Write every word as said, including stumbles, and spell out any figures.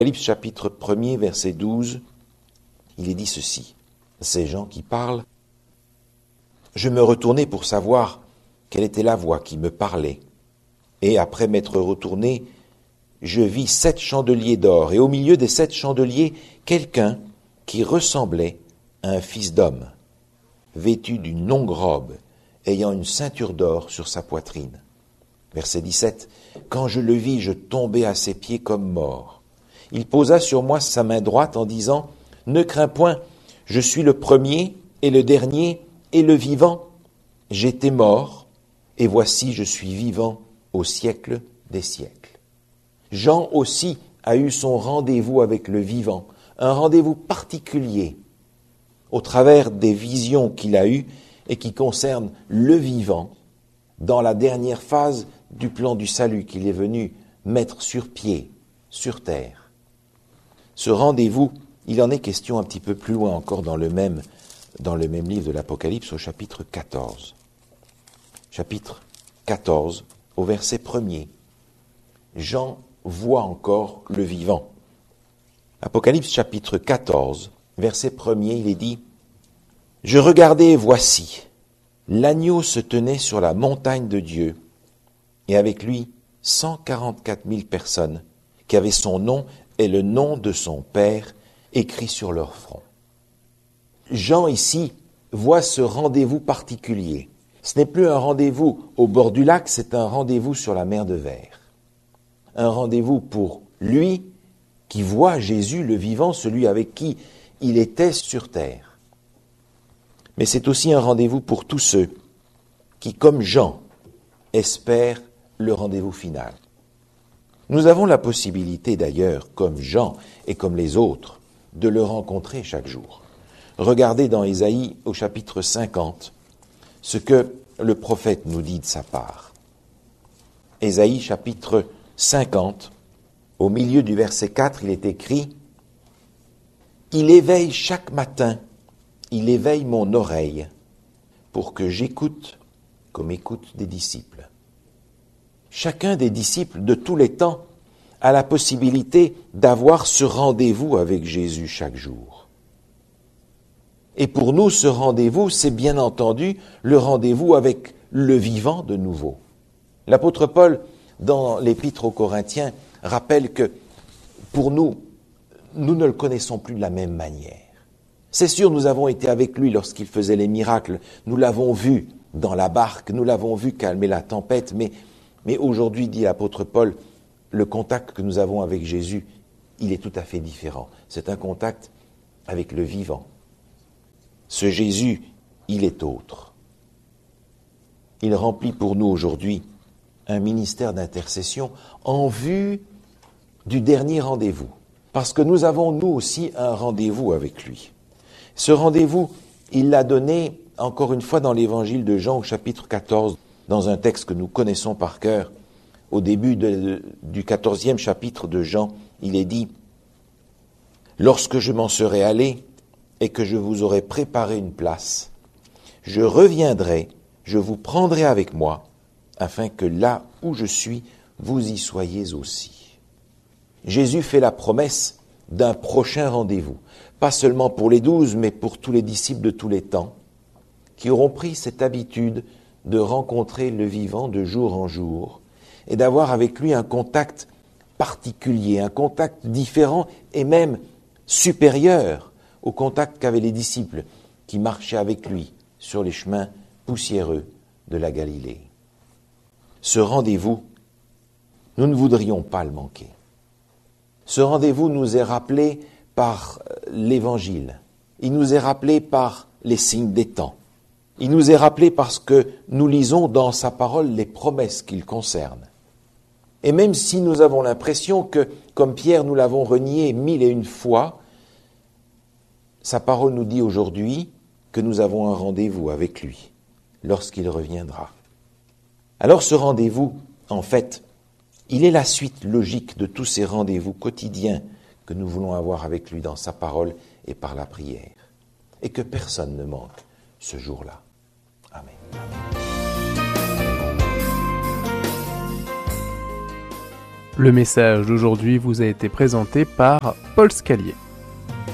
Apocalypse chapitre premier, verset douze, il est dit ceci. Ces gens qui parlent. Je me retournai pour savoir quelle était la voix qui me parlait. Et après m'être retourné, je vis sept chandeliers d'or, et au milieu des sept chandeliers, quelqu'un qui ressemblait à un fils d'homme, vêtu d'une longue robe, ayant une ceinture d'or sur sa poitrine. Verset dix-sept. Quand je le vis, je tombai à ses pieds comme mort. Il posa sur moi sa main droite en disant, « Ne crains point, je suis le premier et le dernier et le vivant. J'étais mort, et voici je suis vivant au siècle des siècles. » Jean aussi a eu son rendez-vous avec le vivant, un rendez-vous particulier, au travers des visions qu'il a eues et qui concernent le vivant, dans la dernière phase du plan du salut qu'il est venu mettre sur pied, sur terre. Ce rendez-vous, il en est question un petit peu plus loin encore dans le même, dans le même livre de l'Apocalypse, au chapitre quatorze. Chapitre quatorze, au verset premier. Jean voit encore le vivant. Apocalypse chapitre quatorze, verset premier, il est dit « Je regardai et voici, l'agneau se tenait sur la montagne de Dieu, et avec lui cent quarante-quatre mille personnes qui avaient son nom et le nom de son Père écrit sur leur front. » Jean ici voit ce rendez-vous particulier. Ce n'est plus un rendez-vous au bord du lac, c'est un rendez-vous sur la mer de Verre. Un rendez-vous pour lui qui voit Jésus le vivant, celui avec qui il était sur terre. Mais c'est aussi un rendez-vous pour tous ceux qui, comme Jean, espèrent le rendez-vous final. Nous avons la possibilité d'ailleurs, comme Jean et comme les autres, de le rencontrer chaque jour. Regardez dans Ésaïe au chapitre cinquante ce que le prophète nous dit de sa part. Ésaïe chapitre cinquante, au milieu du verset quatre, il est écrit « Il éveille chaque matin, il éveille mon oreille pour que j'écoute comme écoutent des disciples. » Chacun des disciples de tous les temps a la possibilité d'avoir ce rendez-vous avec Jésus chaque jour. Et pour nous, ce rendez-vous, c'est bien entendu le rendez-vous avec le vivant de nouveau. L'apôtre Paul, dans l'Épître aux Corinthiens, rappelle que pour nous, nous ne le connaissons plus de la même manière. C'est sûr, nous avons été avec lui lorsqu'il faisait les miracles, nous l'avons vu dans la barque, nous l'avons vu calmer la tempête, mais Mais aujourd'hui, dit l'apôtre Paul, le contact que nous avons avec Jésus, il est tout à fait différent. C'est un contact avec le vivant. Ce Jésus, il est autre. Il remplit pour nous aujourd'hui un ministère d'intercession en vue du dernier rendez-vous. Parce que nous avons, nous aussi, un rendez-vous avec lui. Ce rendez-vous, il l'a donné, encore une fois, dans l'évangile de Jean, au chapitre quatorze, dans un texte que nous connaissons par cœur, au début de, du quatorzième chapitre de Jean, il est dit « Lorsque je m'en serai allé et que je vous aurai préparé une place, je reviendrai, je vous prendrai avec moi, afin que là où je suis, vous y soyez aussi. » Jésus fait la promesse d'un prochain rendez-vous, pas seulement pour les douze, mais pour tous les disciples de tous les temps, qui auront pris cette habitude de rencontrer le vivant de jour en jour et d'avoir avec lui un contact particulier, un contact différent et même supérieur au contact qu'avaient les disciples qui marchaient avec lui sur les chemins poussiéreux de la Galilée. Ce rendez-vous, nous ne voudrions pas le manquer. Ce rendez-vous nous est rappelé par l'Évangile, il nous est rappelé par les signes des temps. Il nous est rappelé parce que nous lisons dans sa parole les promesses qu'il concerne. Et même si nous avons l'impression que, comme Pierre, nous l'avons renié mille et une fois, sa parole nous dit aujourd'hui que nous avons un rendez-vous avec lui lorsqu'il reviendra. Alors ce rendez-vous, en fait, il est la suite logique de tous ces rendez-vous quotidiens que nous voulons avoir avec lui dans sa parole et par la prière. Et que personne ne manque ce jour-là. Amen. Le message d'aujourd'hui vous a été présenté par Paul Scalier.